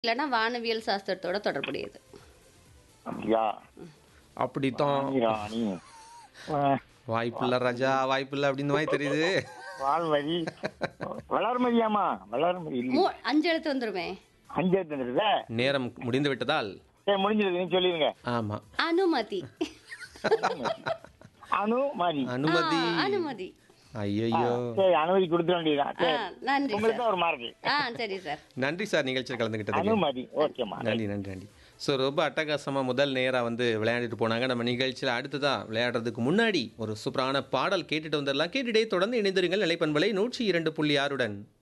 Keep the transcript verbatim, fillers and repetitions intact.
இல்லன்னா வானவியல் சாஸ்திரத்தோட தொடர்புடையது. அப்படியா? அப்படித்தான். ராணி ராணி ஆ, வாய்ப்பில்ல ராஜா, வாய்ப்பில்ல அப்படின்னு மாதிரி தெரியுது. வால்மதி வளர்மதியாமா? வளர்மதி இல்லை. மூ அஞ்சு எழுத்து வந்துருமே. அஞ்சு எடுத்து வந்துருதா? நேரம் முடிந்து விட்டதால் சரி, முடிஞ்சது. நீங்க சொல்லிருங்க. ஆமா, அனுமதி. அனுமதி. அனுமதி. ஆ, அனுமதி. ஐயோ, சரி, அனுமதி கொடுத்துட வேண்டியதுதான். ஆ, சரி, நன்றி உங்களுக்கு சார். தான் ஒரு மார்க். ஆ, சரி சார். நன்றி சார் நிகழ்ச்சியில் கலந்துக்கிட்டதுக்கு. அனுமதி. ஓகேம்மா. நன்றி நன்றி நன்றி. ஸோ ரொம்ப அட்டகாசமாக முதல் நேராக வந்து விளையாண்டுட்டு போனாங்க. நம்ம நிகழ்ச்சியில் அடுத்ததாக விளையாடுறதுக்கு முன்னாடி ஒரு சூப்பரான பாடல் கேட்டுட்டு வந்துடலாம். கேட்டுட்டே தொடர்ந்து இணைந்திருங்கள் நிலைப்பண்பலை நூற்றி இரண்டு புள்ளி ஆறுடன்.